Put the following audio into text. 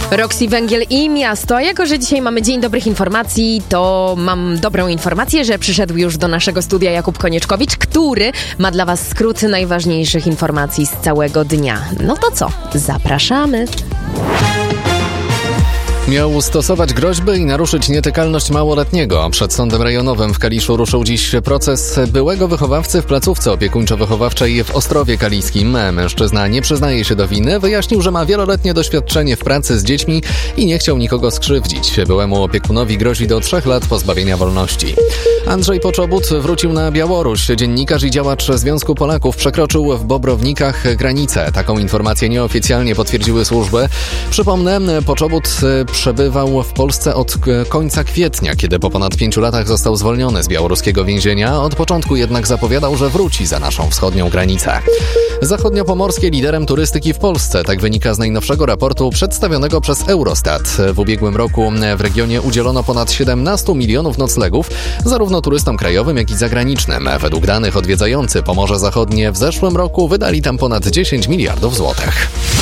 Roxy, Węgiel i Miasto. A jako, że dzisiaj mamy Dzień Dobrych Informacji, to mam dobrą informację, że przyszedł już do naszego studia Jakub Konieczkowicz, który ma dla was skrót najważniejszych informacji z całego dnia. No to co? Zapraszamy. Miał stosować groźby i naruszyć nietykalność małoletniego. Przed Sądem Rejonowym w Kaliszu ruszył dziś proces byłego wychowawcy w placówce opiekuńczo-wychowawczej w Ostrowie Kaliskim. Mężczyzna nie przyznaje się do winy, wyjaśnił, że ma wieloletnie doświadczenie w pracy z dziećmi i nie chciał nikogo skrzywdzić. Byłemu opiekunowi grozi do 3 lat pozbawienia wolności. Andrzej Poczobut wrócił na Białoruś. Dziennikarz i działacz Związku Polaków przekroczył w Bobrownikach granicę. Taką informację nieoficjalnie potwierdziły służby. Przypomnę, Poczobut przebywał w Polsce od końca kwietnia, kiedy po ponad 5 latach został zwolniony z białoruskiego więzienia. Od początku jednak zapowiadał, że wróci za naszą wschodnią granicę. Zachodniopomorskie liderem turystyki w Polsce. Tak wynika z najnowszego raportu przedstawionego przez Eurostat. W ubiegłym roku w regionie udzielono ponad 17 milionów noclegów, zarówno turystom krajowym, jak i zagranicznym. Według danych odwiedzający Pomorze Zachodnie w zeszłym roku wydali tam ponad 10 miliardów złotych.